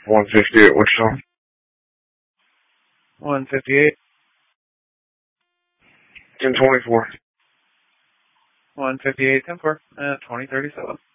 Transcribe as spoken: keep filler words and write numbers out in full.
one fifty-eight, Wichita. one fifty-eight. ten twenty-four. one fifty-eight, ten four, uh, twenty thirty-seven.